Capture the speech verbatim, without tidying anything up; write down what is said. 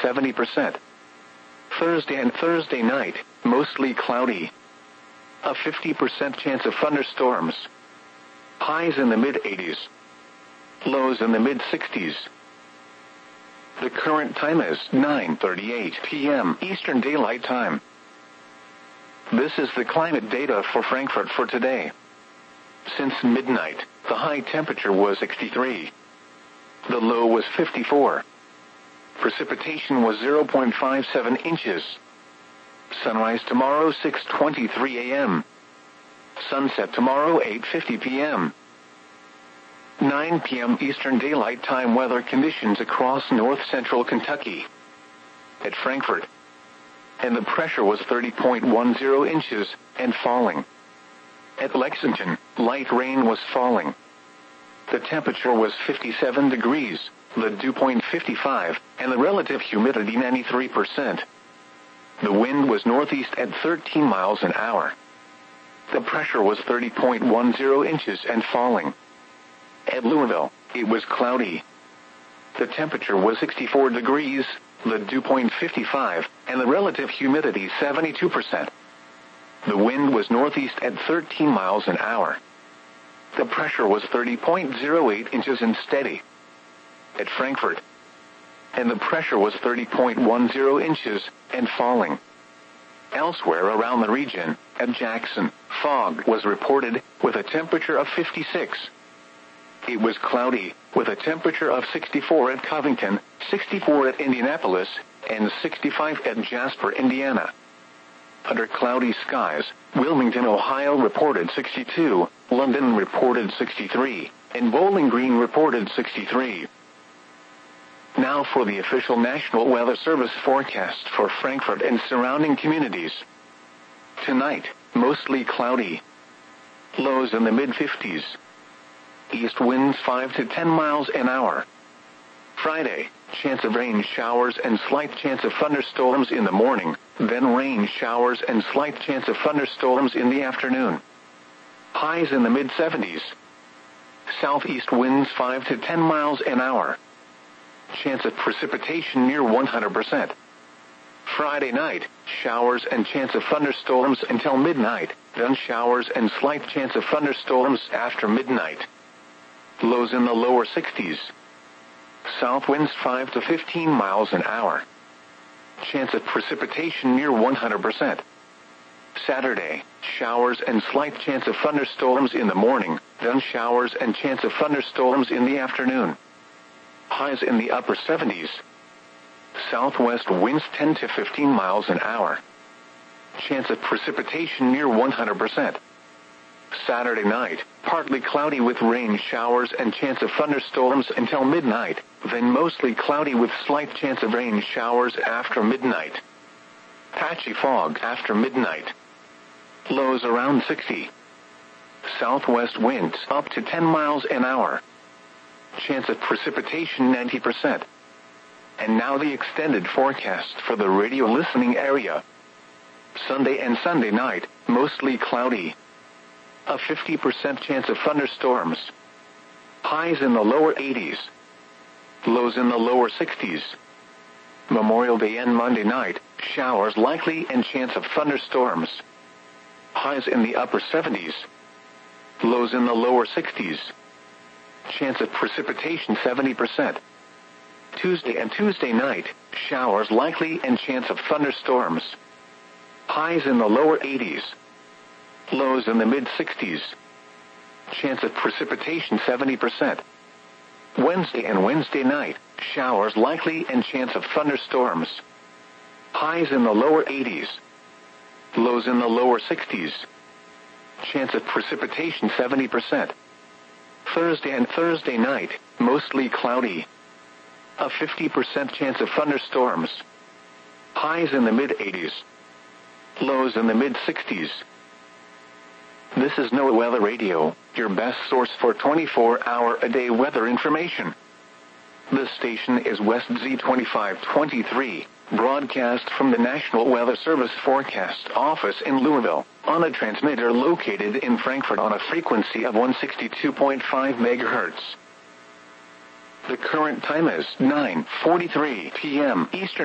seventy percent. Thursday and Thursday night, mostly cloudy. A fifty percent chance of thunderstorms. Highs in the mid eighties. Lows in the mid sixties. The current time is nine thirty-eight p m Eastern Daylight Time. This is the climate data for Frankfurt for today. Since midnight, the high temperature was sixty-three. The low was fifty-four. Precipitation was zero point five seven inches. Sunrise tomorrow six twenty-three a m Sunset tomorrow eight fifty p m nine p m Eastern Daylight Time weather conditions across north-central Kentucky. At Frankfurt. And the pressure was thirty point one zero inches, and falling. At Lexington, light rain was falling. The temperature was fifty-seven degrees, the dew point fifty-five, and the relative humidity ninety-three percent. The wind was northeast at thirteen miles an hour. The pressure was thirty point one zero inches and falling. At Louisville, it was cloudy. The temperature was sixty-four degrees, the dew point fifty-five, and the relative humidity seventy-two percent. The wind was northeast at thirteen miles an hour. The pressure was thirty point zero eight inches and steady. At Frankfurt. And the pressure was thirty point one zero inches, and falling. Elsewhere around the region, at Jackson, fog was reported, with a temperature of fifty-six. It was cloudy, with a temperature of sixty-four at Covington, sixty-four at Indianapolis, and sixty-five at Jasper, Indiana. Under cloudy skies, Wilmington, Ohio reported sixty-two, London reported sixty-three, and Bowling Green reported sixty-three. Now for the official National Weather Service forecast for Frankfurt and surrounding communities. Tonight, mostly cloudy. Lows in the mid fifties. East winds five to ten miles an hour. Friday, chance of rain showers and slight chance of thunderstorms in the morning, then rain showers and slight chance of thunderstorms in the afternoon. Highs in the mid seventies. Southeast winds five to ten miles an hour. Chance of precipitation near one hundred percent. Friday night, showers and chance of thunderstorms until midnight, then showers and slight chance of thunderstorms after midnight. Lows in the lower sixties. South winds five to fifteen miles an hour. Chance of precipitation near one hundred percent. Saturday, showers and slight chance of thunderstorms in the morning, then showers and chance of thunderstorms in the afternoon. Highs in the upper seventies. Southwest winds ten to fifteen miles an hour. Chance of precipitation near one hundred percent. Saturday night, partly cloudy with rain showers and chance of thunderstorms until midnight, then mostly cloudy with slight chance of rain showers after midnight. Patchy fog after midnight. Lows around sixty. Southwest winds up to ten miles an hour. Chance of precipitation ninety percent. And now the extended forecast for the radio listening area. Sunday and Sunday night, mostly cloudy. A fifty percent chance of thunderstorms. Highs in the lower eighties. Lows in the lower sixties. Memorial Day and Monday night, showers likely and chance of thunderstorms. Highs in the upper seventies. Lows in the lower sixties. Chance of precipitation seventy percent. Tuesday and Tuesday night, showers likely and chance of thunderstorms. Highs in the lower eighties. Lows in the mid sixties. Chance of precipitation seventy percent. Wednesday and Wednesday night, showers likely and chance of thunderstorms. Highs in the lower eighties. Lows in the lower sixties. Chance of precipitation seventy percent. Thursday and Thursday night, mostly cloudy. A fifty percent chance of thunderstorms. Highs in the mid eighties. Lows in the mid sixties. This is NOAA Weather Radio, your best source for twenty-four hour a day weather information. This station is West Z twenty-five twenty-three, broadcast from the National Weather Service Forecast Office in Louisville, on a transmitter located in Frankfurt on a frequency of one sixty-two point five megahertz. The current time is nine forty-three p m Eastern